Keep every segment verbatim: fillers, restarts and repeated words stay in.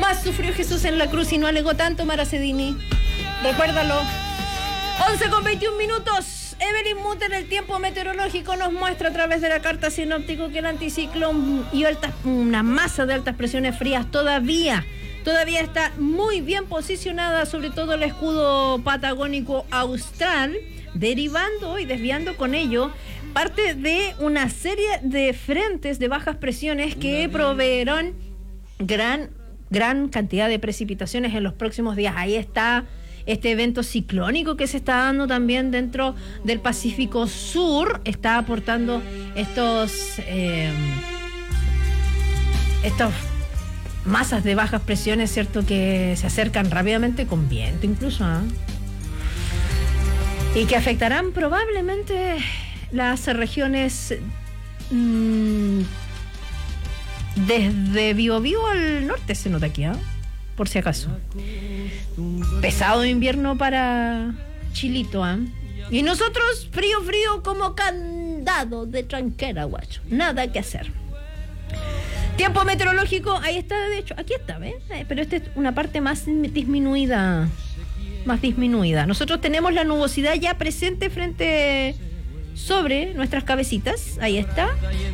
Más sufrió Jesús en la cruz y no alegó tanto, Mara Cedini. Recuérdalo. once con veintiún minutos. Evelyn Mutter, el tiempo meteorológico, nos muestra a través de la carta sinóptico que el anticiclón y altas, una masa de altas presiones frías todavía, todavía está muy bien posicionada, sobre todo el escudo patagónico austral, derivando y desviando con ello parte de una serie de frentes de bajas presiones que proveerán gran, gran cantidad de precipitaciones en los próximos días. Ahí está este evento ciclónico que se está dando también dentro del Pacífico Sur, está aportando estos eh, estos masas de bajas presiones, ¿cierto?, que se acercan rápidamente con viento incluso, ¿eh? Y que afectarán probablemente las regiones mmm, desde Biobío al norte, se nota aquí, ¿eh? Por si acaso. Pesado invierno para Chilito, ¿eh? Y nosotros, frío, frío como candado de tranquera, guacho. Nada que hacer. Tiempo meteorológico, ahí está, de hecho, aquí está, ¿ves? Pero esta es una parte más disminuida. Más disminuida. Nosotros tenemos la nubosidad ya presente frente sobre nuestras cabecitas. Ahí está.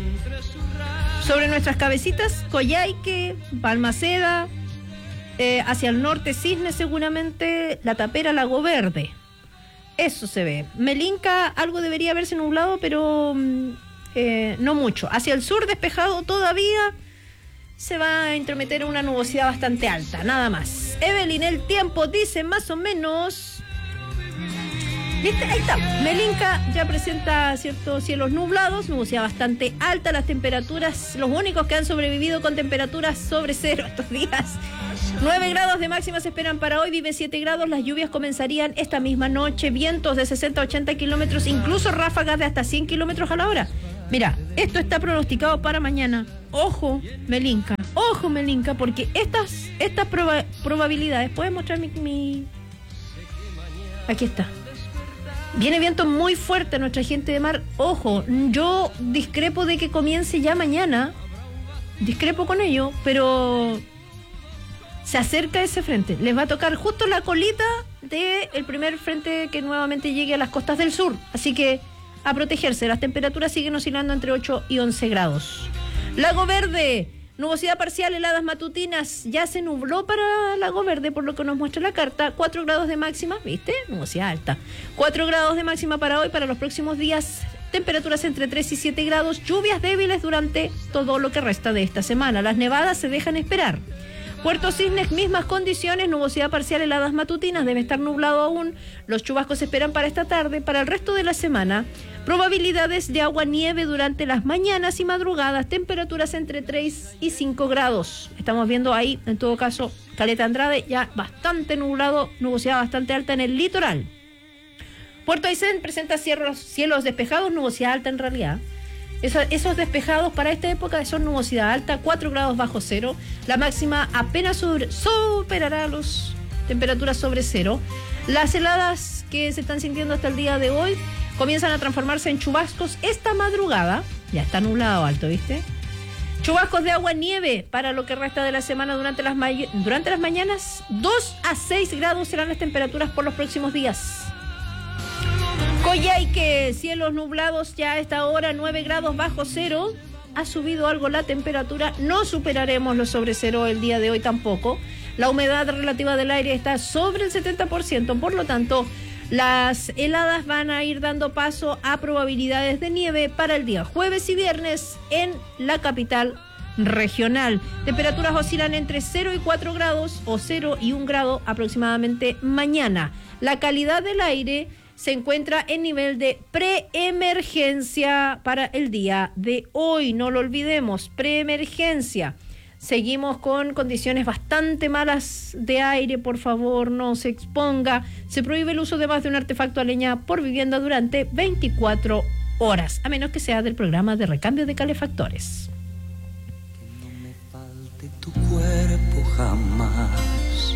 Sobre nuestras cabecitas, Coyhaique, Balmaceda, eh, hacia el norte Cisne seguramente, La Tapera, Lago Verde. Eso se ve. Melinca, algo debería haberse nublado, pero eh, no mucho. Hacia el sur despejado todavía, se va a intrometer una nubosidad bastante alta, nada más. Evelyn, el tiempo dice más o menos... ¿Viste? Ahí está. Melinca ya presenta ciertos cielos nublados, nubosidad bastante alta, las temperaturas, los únicos que han sobrevivido con temperaturas sobre cero estos días. nueve grados de máxima se esperan para hoy, vive siete grados, las lluvias comenzarían esta misma noche, vientos de sesenta a ochenta kilómetros, incluso ráfagas de hasta cien kilómetros a la hora. Mira, esto está pronosticado para mañana. Ojo, Melinca, ojo, Melinca, porque estas, estas proba- probabilidades, ¿puedes mostrar mi, mi...? Aquí está. Viene viento muy fuerte, nuestra gente de mar. Ojo, yo discrepo de que comience ya mañana. Discrepo con ello, pero se acerca ese frente. Les va a tocar justo la colita del primer frente que nuevamente llegue a las costas del sur. Así que a protegerse. Las temperaturas siguen oscilando entre ocho y once grados. Lago Verde. Nubosidad parcial, heladas matutinas, ya se nubló para Lago Verde, por lo que nos muestra la carta. cuatro grados de máxima, ¿viste? Nubosidad alta. cuatro grados de máxima para hoy, para los próximos días, temperaturas entre tres y siete grados, lluvias débiles durante todo lo que resta de esta semana. Las nevadas se dejan esperar. Puerto Cisnes, mismas condiciones, nubosidad parcial, heladas matutinas, debe estar nublado aún. Los chubascos se esperan para esta tarde. Para el resto de la semana, probabilidades de agua-nieve durante las mañanas y madrugadas, temperaturas entre tres y cinco grados. Estamos viendo ahí, en todo caso, Caleta Andrade, ya bastante nublado, nubosidad bastante alta en el litoral. Puerto Aysén presenta cielos, cielos despejados, nubosidad alta en realidad. Esos, esos despejados para esta época son nubosidad alta, cuatro grados bajo cero. La máxima apenas sobre, superará los temperaturas sobre cero. Las heladas que se están sintiendo hasta el día de hoy comienzan a transformarse en chubascos esta madrugada. Ya está nublado alto, ¿viste? Chubascos de agua nieve para lo que resta de la semana durante las, ma- durante las mañanas. dos a seis grados serán las temperaturas por los próximos días. Coyhaique, cielos nublados ya a esta hora, nueve grados bajo cero. Ha subido algo la temperatura, no superaremos los sobre cero el día de hoy tampoco. La humedad relativa del aire está sobre el setenta por ciento, por lo tanto, las heladas van a ir dando paso a probabilidades de nieve para el día jueves y viernes en la capital regional. Temperaturas oscilan entre cero y cuatro grados o cero y un grado aproximadamente mañana. La calidad del aire se encuentra en nivel de preemergencia para el día de hoy. No lo olvidemos, preemergencia. Seguimos con condiciones bastante malas de aire, por favor, no se exponga. Se prohíbe el uso de más de un artefacto a leña por vivienda durante veinticuatro horas, a menos que sea del programa de recambio de calefactores. Que no me falte tu cuerpo jamás,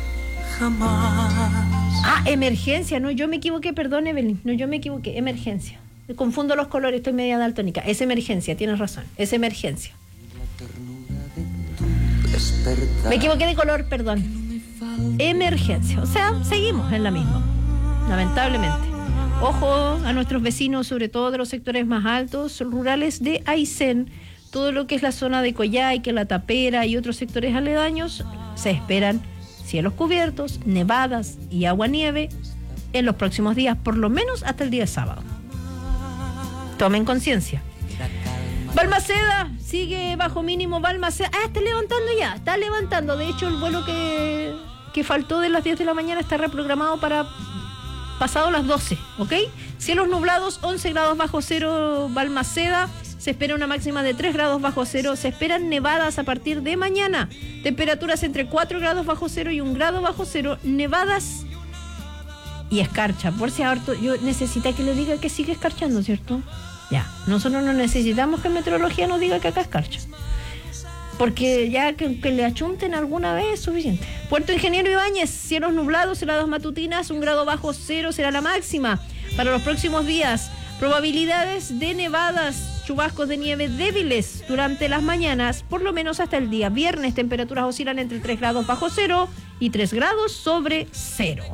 jamás. Ah, emergencia, no, yo me equivoqué, perdón, Evelyn, no, yo me equivoqué, emergencia. Me confundo los colores, estoy media daltónica. Es emergencia, tienes razón, es emergencia. despertar. Me equivoqué de color, perdón. Emergencia. O sea, seguimos en la misma, lamentablemente. Ojo a nuestros vecinos, sobre todo de los sectores más altos, rurales de Aysén. Todo lo que es la zona de Coyhaique, La Tapera y otros sectores aledaños, se esperan cielos cubiertos, nevadas y aguanieve en los próximos días, por lo menos hasta el día sábado. Tomen conciencia. Balmaceda sigue bajo mínimo. Balmaceda, ah, está levantando ya, está levantando. De hecho, el vuelo que, que faltó de las diez de la mañana está reprogramado para pasado las doce, ¿ok? Cielos nublados, once grados bajo cero Balmaceda. Se espera una máxima de tres grados bajo cero. Se esperan nevadas a partir de mañana. Temperaturas entre cuatro grados bajo cero y un grado bajo cero. Nevadas y escarcha. Por si harto, yo necesito que le diga que sigue escarchando, ¿cierto? Ya, nosotros no necesitamos que meteorología nos diga que acá escarcha. Porque ya que, que le achunten alguna vez es suficiente. Puerto Ingeniero Ibáñez, cielos nublados, heladas matutinas, un grado bajo cero será la máxima. Para los próximos días, probabilidades de nevadas, chubascos de nieve débiles durante las mañanas, por lo menos hasta el día viernes. Temperaturas oscilan entre tres grados bajo cero y tres grados sobre cero.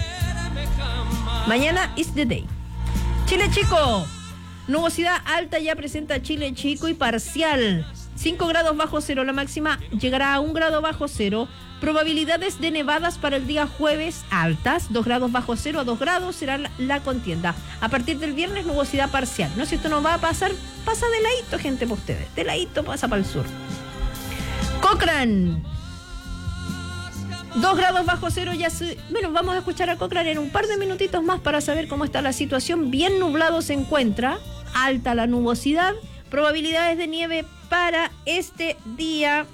Mañana is the day. Chile Chico, nubosidad alta ya presenta Chile Chico y parcial. cinco grados bajo cero, la máxima llegará a un grado bajo cero. Probabilidades de nevadas para el día jueves altas, dos grados bajo cero a dos grados será la, la contienda. A partir del viernes, nubosidad parcial. No, si esto no va a pasar, pasa de ladito, gente, para ustedes. De ladito pasa para el sur. Cochrane, dos grados bajo cero ya se... Bueno, vamos a escuchar a Cochrane en un par de minutitos más para saber cómo está la situación. Bien nublado se encuentra, alta la nubosidad, probabilidades de nieve para este día,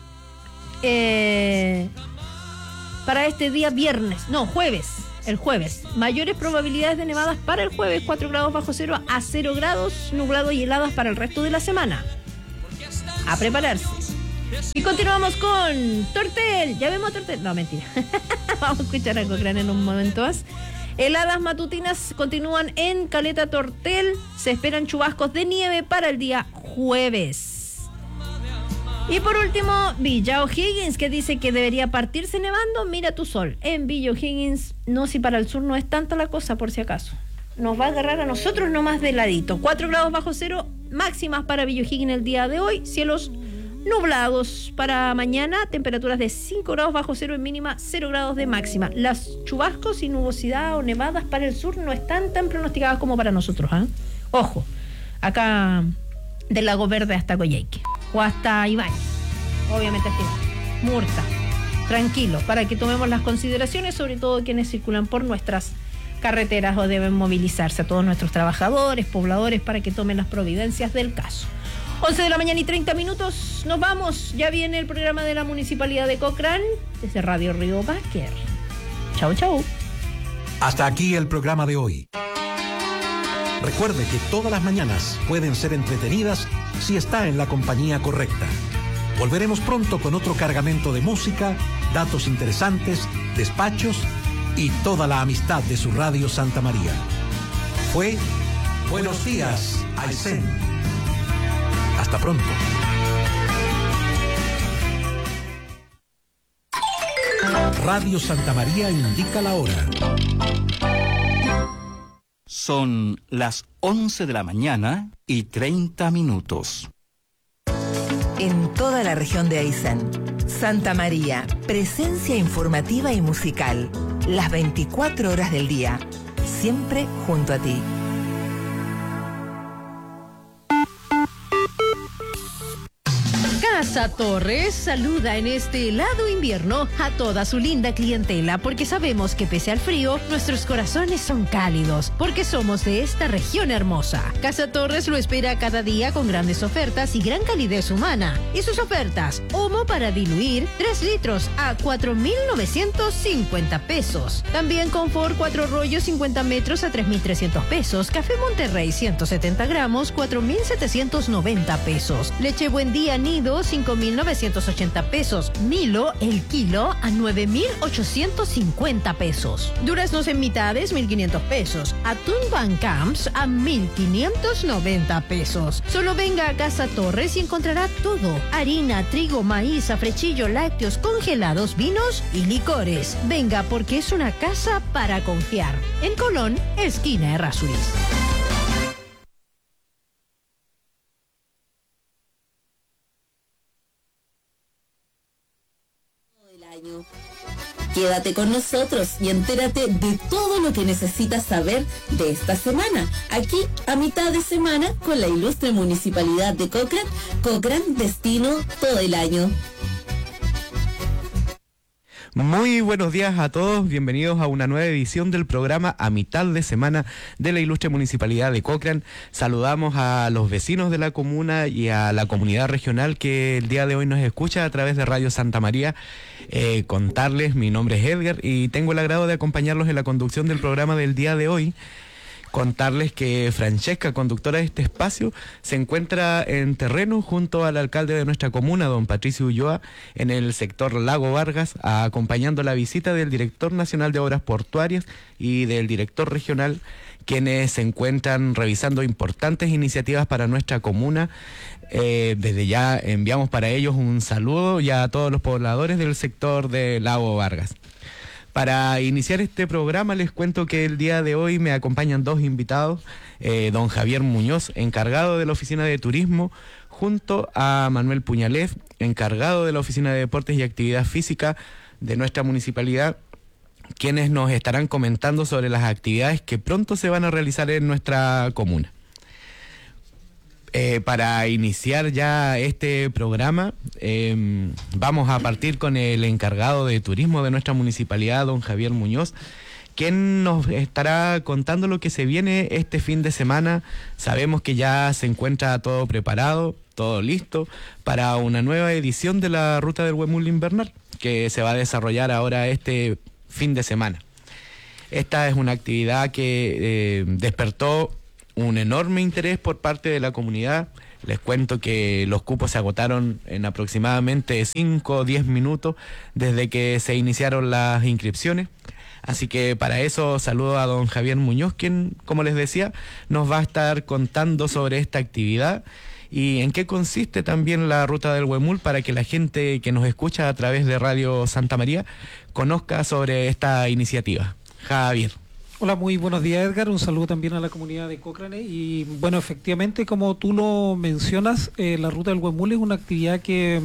eh, para este día viernes, no, jueves, el jueves. Mayores probabilidades de nevadas para el jueves, cuatro grados bajo cero a cero grados, nublado y heladas para el resto de la semana. A prepararse. Y continuamos con Tortel. ¿Ya vemos a Tortel? No, mentira. Vamos a escuchar a Cochrane en un momento más. Heladas matutinas continúan en Caleta Tortel. Se esperan chubascos de nieve para el día jueves. Y por último, Villa O'Higgins, que dice que debería partirse nevando. Mira tu sol. En Villa O'Higgins, no, si para el sur no es tanta la cosa, por si acaso. Nos va a agarrar a nosotros nomás de ladito. cuatro grados bajo cero, máximas para Villa O'Higgins el día de hoy. Cielos nublados para mañana, temperaturas de cinco grados bajo cero en mínima, cero grados de máxima. Las chubascos y nubosidad o nevadas para el sur no están tan pronosticadas como para nosotros, ¿eh? Ojo, acá del Lago Verde hasta Coyhaique o hasta Ibáñez, obviamente hasta Ibáñez, Murta, tranquilo, para que tomemos las consideraciones, sobre todo quienes circulan por nuestras carreteras o deben movilizarse, a todos nuestros trabajadores, pobladores, para que tomen las providencias del caso. once de la mañana y treinta minutos, nos vamos. Ya viene el programa de la Municipalidad de Cochrane desde Radio Río Báquer. Chau, chau. Hasta aquí el programa de hoy. Recuerde que todas las mañanas pueden ser entretenidas si está en la compañía correcta. Volveremos pronto con otro cargamento de música, datos interesantes, despachos y toda la amistad de su Radio Santa María. Fue Buenos Días, Aysén. Hasta pronto. Radio Santa María indica la hora. Son las once de la mañana y treinta minutos. En toda la región de Aysén, Santa María, presencia informativa y musical, las veinticuatro horas del día, siempre junto a ti. Casa Torres saluda en este helado invierno a toda su linda clientela, porque sabemos que pese al frío, nuestros corazones son cálidos, porque somos de esta región hermosa. Casa Torres lo espera cada día con grandes ofertas y gran calidez humana. Y sus ofertas: Omo para diluir, tres litros a cuatro mil novecientos cincuenta pesos. También Confort cuatro rollos cincuenta metros a tres mil trescientos pesos. Café Monterrey ciento setenta gramos, cuatro mil setecientos noventa pesos. Leche Buen Día Nidos cinco mil novecientos ochenta pesos. Milo, el kilo, a nueve mil ochocientos cincuenta pesos. Duraznos en mitades, mil quinientos pesos. Atún Van Camps a mil quinientos noventa pesos. Solo venga a Casa Torres y encontrará todo: harina, trigo, maíz, afrechillo, lácteos, congelados, vinos y licores. Venga, porque es una casa para confiar. En Colón, esquina Errázuriz. Quédate con nosotros y entérate de todo lo que necesitas saber de esta semana, aquí a mitad de semana con la ilustre Municipalidad de Cochrane. Cochrane, destino todo el año. Muy buenos días a todos, bienvenidos a una nueva edición del programa A Mitad de Semana de la ilustre Municipalidad de Cochrane. Saludamos a los vecinos de la comuna y a la comunidad regional que el día de hoy nos escucha a través de Radio Santa María. Eh, contarles, mi nombre es Edgar y tengo el agrado de acompañarlos en la conducción del programa del día de hoy. Contarles que Francesca, conductora de este espacio, se encuentra en terreno junto al alcalde de nuestra comuna, don Patricio Ulloa, en el sector Lago Vargas, acompañando la visita del director nacional de Obras Portuarias y del director regional, quienes se encuentran revisando importantes iniciativas para nuestra comuna. Eh, desde ya enviamos para ellos un saludo ya a todos los pobladores del sector de Lago Vargas. Para iniciar este programa les cuento que el día de hoy me acompañan dos invitados, eh, don Javier Muñoz, encargado de la Oficina de Turismo, junto a Manuel Puñalef, encargado de la Oficina de Deportes y Actividad Física de nuestra municipalidad, quienes nos estarán comentando sobre las actividades que pronto se van a realizar en nuestra comuna. Eh, para iniciar ya este programa, eh, vamos a partir con el encargado de turismo de nuestra municipalidad, don Javier Muñoz, quien nos estará contando lo que se viene este fin de semana. Sabemos que ya se encuentra todo preparado, todo listo para una nueva edición de la Ruta del Huemul Invernal, que se va a desarrollar ahora este fin de semana. Esta es una actividad que eh, despertó un enorme interés por parte de la comunidad. Les cuento que los cupos se agotaron en aproximadamente cinco o diez minutos desde que se iniciaron las inscripciones. Así que para eso saludo a don Javier Muñoz, quien, como les decía, nos va a estar contando sobre esta actividad y en qué consiste también la Ruta del Huemul, para que la gente que nos escucha a través de Radio Santa María conozca sobre esta iniciativa. Javier. Hola, muy buenos días, Edgar. Un saludo también a la comunidad de Cochrane. Y bueno, efectivamente, como tú lo mencionas, eh, la Ruta del Huemul es una actividad que,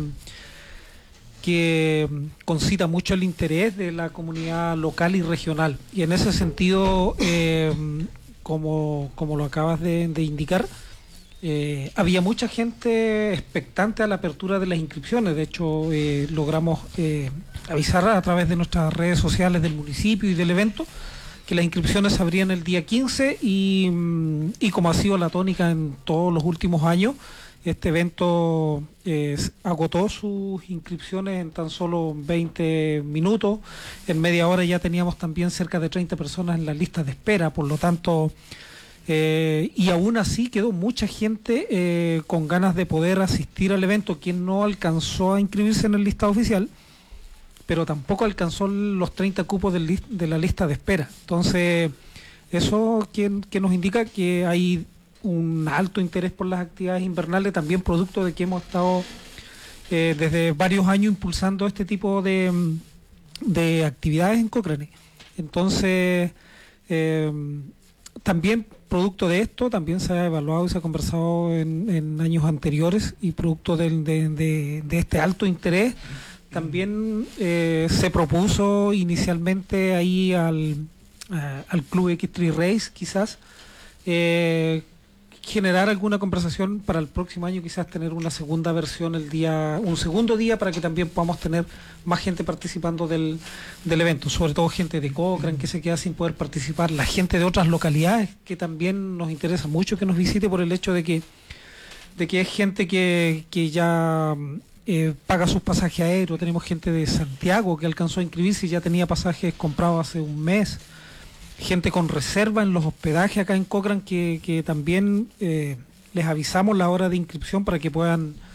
que concita mucho el interés de la comunidad local y regional. Y en ese sentido, eh, como, como lo acabas de, de indicar, eh, había mucha gente expectante a la apertura de las inscripciones. De hecho, eh, logramos eh, avisar a través de nuestras redes sociales del municipio y del evento que las inscripciones se abrían el día quince y, y como ha sido la tónica en todos los últimos años, este evento eh, agotó sus inscripciones en tan solo veinte minutos. En media hora ya teníamos también cerca de treinta personas en la lista de espera, por lo tanto, eh, y aún así quedó mucha gente eh, con ganas de poder asistir al evento, quien no alcanzó a inscribirse en el listado oficial, pero tampoco alcanzó los treinta cupos del list, de la lista de espera. Entonces, eso que, que nos indica que hay un alto interés por las actividades invernales, también producto de que hemos estado eh, desde varios años impulsando este tipo de, de actividades en Cochrane. Entonces, eh, también producto de esto, también se ha evaluado y se ha conversado en, en años anteriores, y producto del, de, de, de este alto interés, también eh, se propuso inicialmente ahí al, uh, al Club X tres Race, quizás, eh, generar alguna conversación para el próximo año, quizás tener una segunda versión el día, un segundo día, para que también podamos tener más gente participando del, del evento, sobre todo gente de Cochrane que se queda sin poder participar, la gente de otras localidades que también nos interesa mucho que nos visite, por el hecho de que, de que es gente que, que ya Eh, paga sus pasajes aéreos. Tenemos gente de Santiago que alcanzó a inscribirse y ya tenía pasajes comprados hace un mes, gente con reserva en los hospedajes acá en Cochrane que, que también eh, les avisamos la hora de inscripción para que puedan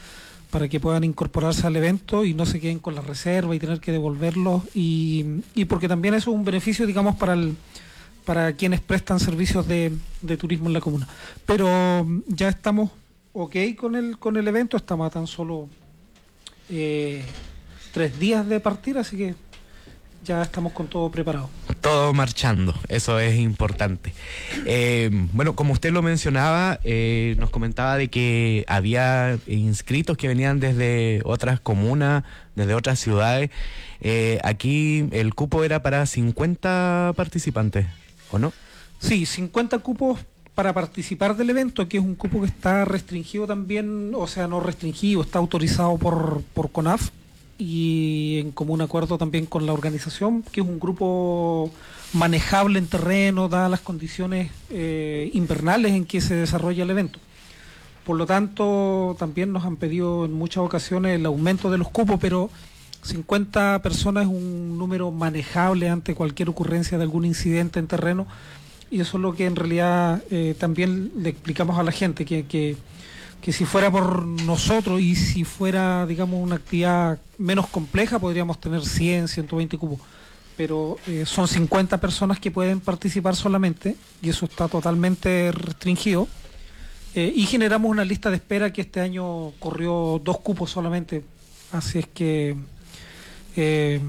para que puedan incorporarse al evento y no se queden con la reserva y tener que devolverlos, y, y porque también eso es un beneficio, digamos, para el, para quienes prestan servicios de, de turismo en la comuna. Pero ya estamos ok con el, con el evento, estamos a tan solo eh, tres días de partir, así que ya estamos con todo preparado. Todo marchando, eso es importante. Eh, bueno, como usted lo mencionaba, eh, nos comentaba de que había inscritos que venían desde otras comunas, desde otras ciudades. Eh, aquí el cupo era para cincuenta participantes, ¿o no? Sí, cincuenta cupos para participar del evento, que es un cupo que está restringido también, o sea, no restringido, está autorizado por, por CONAF, y en común acuerdo también con la organización, que es un grupo manejable en terreno, dadas las condiciones eh, invernales en que se desarrolla el evento. Por lo tanto, también nos han pedido en muchas ocasiones el aumento de los cupos, pero cincuenta personas es un número manejable ante cualquier ocurrencia de algún incidente en terreno, y eso es lo que en realidad eh, también le explicamos a la gente, que, que que si fuera por nosotros y si fuera, digamos, una actividad menos compleja, podríamos tener cien, ciento veinte cupos, pero eh, son cincuenta personas que pueden participar solamente, y eso está totalmente restringido, eh, y generamos una lista de espera que este año corrió dos cupos solamente, así es que eh,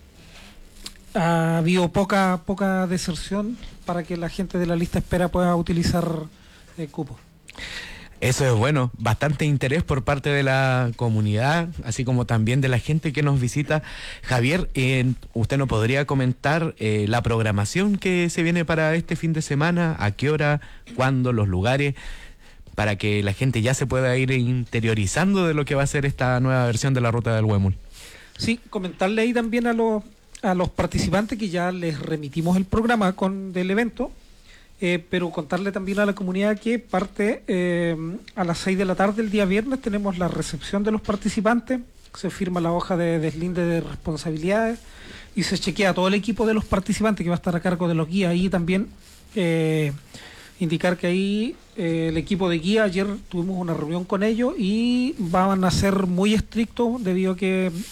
ha habido poca, poca deserción para que la gente de la lista de espera pueda utilizar el cupo. Eso es bueno, bastante interés por parte de la comunidad, así como también de la gente que nos visita. Javier, eh, ¿usted nos podría comentar eh, la programación que se viene para este fin de semana? ¿A qué hora? ¿Cuándo? ¿Los lugares? Para que la gente ya se pueda ir interiorizando de lo que va a ser esta nueva versión de la Ruta del Huemul. Sí, comentarle ahí también a los, a los participantes que ya les remitimos el programa con del evento. Eh, pero contarle también a la comunidad que parte eh, a las seis de la tarde el día viernes tenemos la recepción de los participantes, se firma la hoja de deslinde de responsabilidades y se chequea todo el equipo de los participantes que va a estar a cargo de los guías. Ahí también eh, indicar que ahí eh, el equipo de guía, ayer tuvimos una reunión con ellos y van a ser muy estrictos debido a que